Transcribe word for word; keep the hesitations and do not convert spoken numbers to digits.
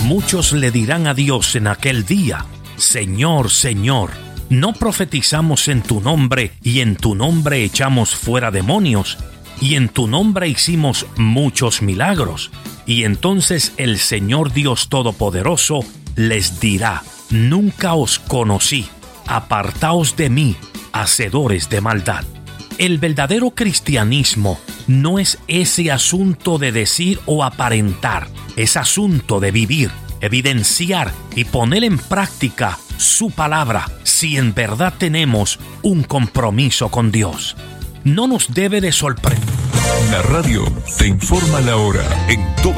Muchos le dirán a Dios en aquel día: Señor, Señor, ¿no profetizamos en tu nombre y en tu nombre echamos fuera demonios y en tu nombre hicimos muchos milagros? Y entonces el Señor Dios Todopoderoso les dirá: nunca os conocí, apartaos de mí, hacedores de maldad. El verdadero cristianismo no es ese asunto de decir o aparentar, es asunto de vivir, evidenciar y poner en práctica su palabra si en verdad tenemos un compromiso con Dios. No nos debe de sorprender. La radio te informa la hora en toda